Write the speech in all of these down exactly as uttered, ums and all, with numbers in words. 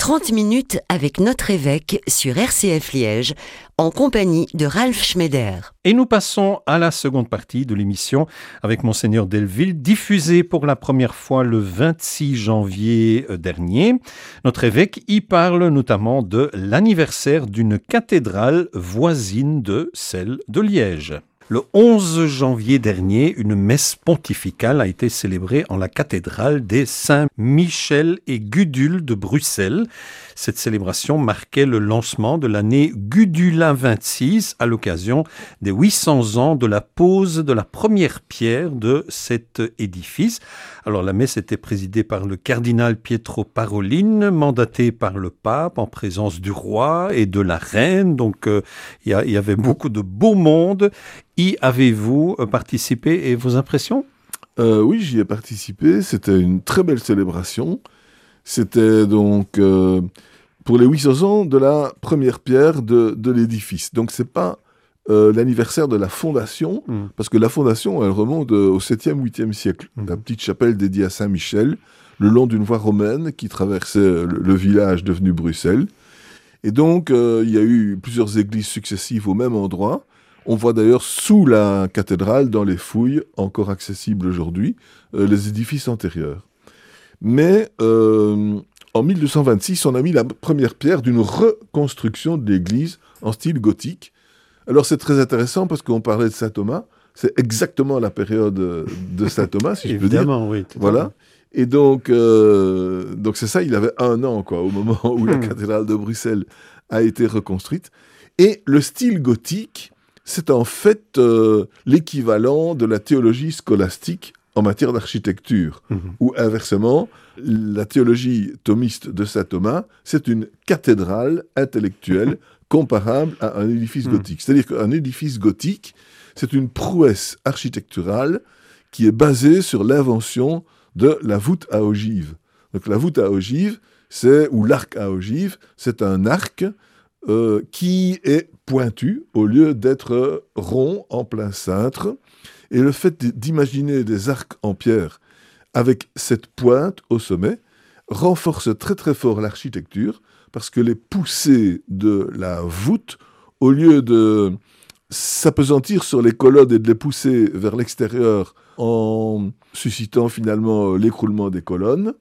trente minutes avec notre évêque sur R C F Liège, en compagnie de Ralph Schneider. Et nous passons à la seconde partie de l'émission avec Monseigneur Delville, diffusée pour la première fois le vingt-six janvier dernier. Notre évêque y parle notamment de l'anniversaire d'une cathédrale voisine de celle de Liège. Le onze janvier dernier, une messe pontificale a été célébrée en la cathédrale des Saint-Michel et Gudule de Bruxelles. Cette célébration marquait le lancement de l'année Gudula vingt-six à l'occasion des huit cents ans de la pose de la première pierre de cet édifice. Alors la messe était présidée par le cardinal Pietro Parolin, mandaté par le pape en présence du roi et de la reine. Donc euh, il y, y avait beaucoup de beau monde. Y avez-vous participé et vos impressions ? euh, Oui, j'y ai participé. C'était une très belle célébration. C'était donc euh, pour les huit cents ans de la première pierre de, de l'édifice. Donc c'est pas euh, l'anniversaire de la fondation, mmh. parce que la fondation, elle remonte au septième, huitième siècle. Mmh. La petite chapelle dédiée à Saint-Michel, le long d'une voie romaine qui traversait le, le village devenu Bruxelles. Et donc euh, il y a eu plusieurs églises successives au même endroit. On voit d'ailleurs sous la cathédrale, dans les fouilles, encore accessibles aujourd'hui, euh, les édifices antérieurs. Mais euh, en mille deux cent vingt-six, on a mis la première pierre d'une reconstruction de l'église en style gothique. Alors c'est très intéressant parce qu'on parlait de saint Thomas, c'est exactement la période de saint Thomas, si je peux dire. Évidemment, oui. Voilà. Et donc, euh, donc c'est ça, il avait un an quoi, au moment où la cathédrale de Bruxelles a été reconstruite. Et le style gothique, c'est en fait euh, l'équivalent de la théologie scolastique en matière d'architecture, mmh. ou inversement, la théologie thomiste de saint Thomas, c'est une cathédrale intellectuelle comparable à un édifice mmh. gothique. C'est-à-dire qu'un édifice gothique, c'est une prouesse architecturale qui est basée sur l'invention de la voûte à ogive. Donc la voûte à ogive, c'est, ou l'arc à ogive, c'est un arc euh, qui est pointu au lieu d'être rond en plein cintre. Et le fait d'imaginer des arcs en pierre avec cette pointe au sommet renforce très très fort l'architecture parce que les poussées de la voûte, au lieu de s'appesantir sur les colonnes et de les pousser vers l'extérieur en suscitant finalement l'écroulement des colonnes,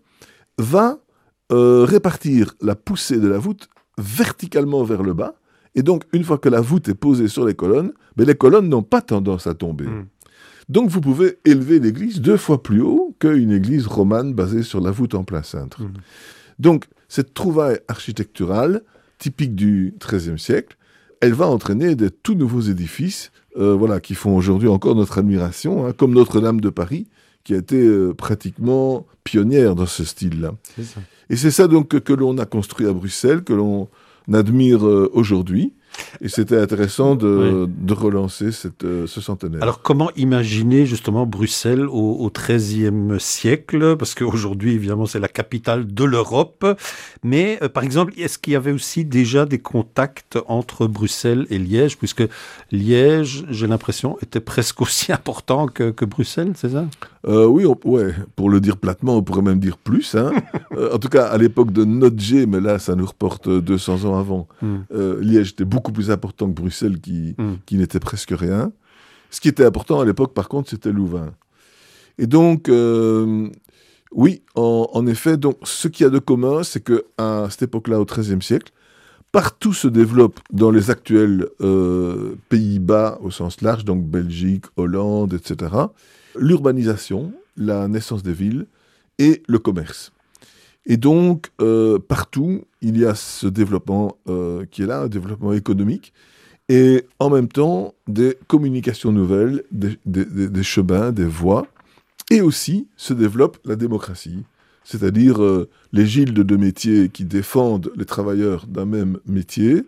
va euh, répartir la poussée de la voûte verticalement vers le bas. Et donc, une fois que la voûte est posée sur les colonnes, mais les colonnes n'ont pas tendance à tomber. Mmh. Donc, vous pouvez élever l'église deux fois plus haut qu'une église romane basée sur la voûte en plein cintre. Mmh. Donc, cette trouvaille architecturale, typique du treizième siècle, elle va entraîner des tout nouveaux édifices euh, voilà, qui font aujourd'hui encore notre admiration, hein, comme Notre-Dame de Paris, qui a été euh, pratiquement pionnière dans ce style-là. C'est ça. Et c'est ça donc que, que l'on a construit à Bruxelles, que l'on admire euh, aujourd'hui. Et c'était intéressant de, oui. de relancer cette, euh, ce centenaire. Alors, comment imaginer justement Bruxelles au, au treizième siècle ? Parce qu'aujourd'hui, évidemment, c'est la capitale de l'Europe. Mais, euh, par exemple, est-ce qu'il y avait aussi déjà des contacts entre Bruxelles et Liège ? Puisque Liège, j'ai l'impression, était presque aussi important que, que Bruxelles, c'est ça ? euh, Oui, on, ouais. Pour le dire platement, on pourrait même dire plus. Hein. euh, en tout cas, à l'époque de Notger, mais là, ça nous reporte deux cents ans avant, mm. euh, Liège était beaucoup beaucoup plus important que Bruxelles, qui, mm. qui n'était presque rien. Ce qui était important à l'époque, par contre, c'était Louvain. Et donc, euh, oui, en, en effet, donc, ce qu'il y a de commun, c'est qu'à cette époque-là, au treizième siècle, partout se développe dans les actuels euh, Pays-Bas, au sens large, donc Belgique, Hollande, et cetera, l'urbanisation, la naissance des villes et le commerce. Et donc, euh, partout, il y a ce développement euh, qui est là, un développement économique, et en même temps, des communications nouvelles, des, des, des chemins, des voies, et aussi se développe la démocratie, c'est-à-dire euh, les gildes de métiers qui défendent les travailleurs d'un même métier,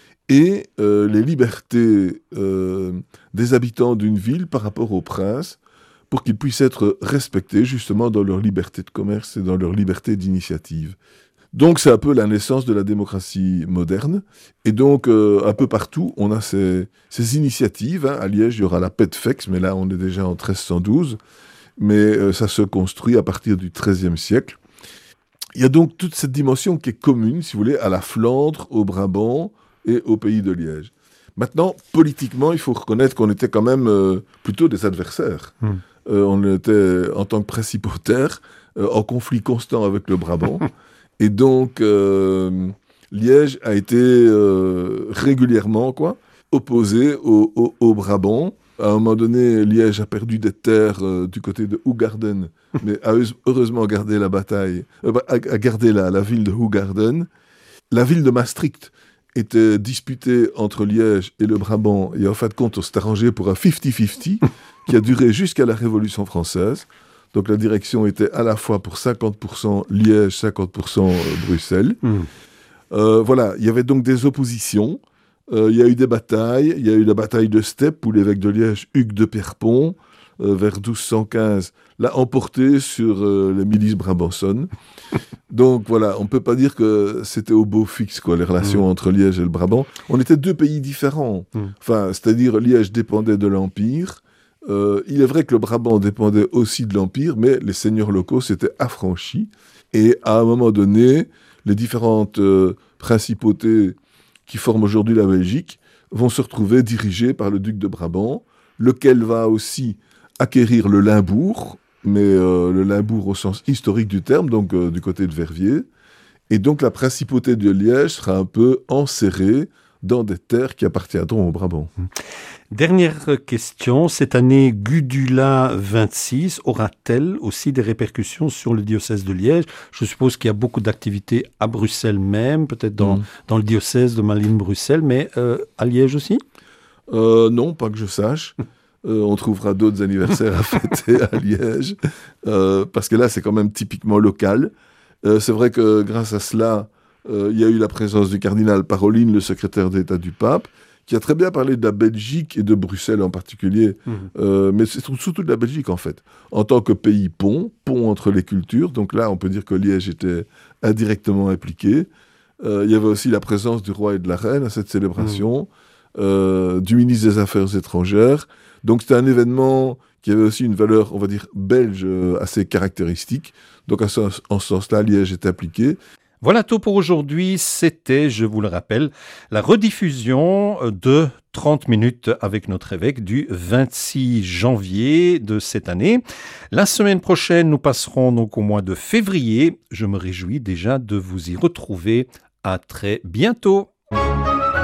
et euh, les libertés euh, des habitants d'une ville par rapport aux princes, pour qu'ils puissent être respectés justement dans leur liberté de commerce et dans leur liberté d'initiative. Donc c'est un peu la naissance de la démocratie moderne. Et donc euh, un peu partout, on a ces, ces initiatives. Hein. À Liège, il y aura la P E T F E X, mais là on est déjà en treize cent douze. Mais euh, ça se construit à partir du treizième siècle. Il y a donc toute cette dimension qui est commune, si vous voulez, à la Flandre, au Brabant et au pays de Liège. Maintenant, politiquement, il faut reconnaître qu'on était quand même euh, plutôt des adversaires. Mmh. Euh, on était, en tant que principautaire, euh, en conflit constant avec le Brabant. Et donc, euh, Liège a été euh, régulièrement quoi, opposé au, au, au Brabant. À un moment donné, Liège a perdu des terres euh, du côté de Hoegaarden, mais a heureusement gardé la bataille, euh, a gardé la, la ville de Hoegaarden. La ville de Maastricht était disputée entre Liège et le Brabant, et en fin de compte, on s'est arrangé pour un cinquante cinquante qui a duré jusqu'à la Révolution française. Donc la direction était à la fois pour cinquante pour cent Liège, cinquante pour cent Bruxelles. Mmh. Euh, voilà, il y avait donc des oppositions. Euh, il y a eu des batailles. Il y a eu la bataille de Steppe, où l'évêque de Liège, Hugues de Pierrepont, euh, vers douze cent quinze, l'a emporté sur euh, les milices brabançonnes. Donc voilà, on ne peut pas dire que c'était au beau fixe, quoi, les relations mmh. entre Liège et le Brabant. On était deux pays différents. Mmh. Enfin, c'est-à-dire Liège dépendait de l'Empire. Euh, il est vrai que le Brabant dépendait aussi de l'Empire, mais les seigneurs locaux s'étaient affranchis. Et à un moment donné, les différentes euh, principautés qui forment aujourd'hui la Belgique vont se retrouver dirigées par le duc de Brabant, lequel va aussi acquérir le Limbourg, mais euh, le Limbourg au sens historique du terme, donc euh, du côté de Verviers. Et donc la principauté de Liège sera un peu enserrée dans des terres qui appartiendront au Brabant. Dernière question, cette année Gudula vingt-six aura-t-elle aussi des répercussions sur le diocèse de Liège ? Je suppose qu'il y a beaucoup d'activités à Bruxelles même, peut-être dans, mmh. dans le diocèse de Malines-Bruxelles, mais euh, à Liège aussi ? euh, Non, pas que je sache. Euh, on trouvera d'autres anniversaires à fêter à Liège, euh, parce que là, c'est quand même typiquement local. Euh, c'est vrai que grâce à cela, euh, il y a eu la présence du cardinal Parolin, le secrétaire d'État du pape, qui a très bien parlé de la Belgique et de Bruxelles en particulier, mmh. euh, mais c'est surtout de la Belgique en fait, en tant que pays pont, pont entre les cultures. Donc là, on peut dire que Liège était indirectement impliqué. Euh, il y avait aussi la présence du roi et de la reine à cette célébration, mmh. euh, du ministre des Affaires étrangères. Donc c'était un événement qui avait aussi une valeur, on va dire, belge euh, assez caractéristique. Donc en ce, en ce sens-là, Liège est impliqué. Voilà tout pour aujourd'hui. C'était, je vous le rappelle, la rediffusion de trente minutes avec notre évêque du vingt-six janvier de cette année. La semaine prochaine, nous passerons donc au mois de février. Je me réjouis déjà de vous y retrouver. À très bientôt.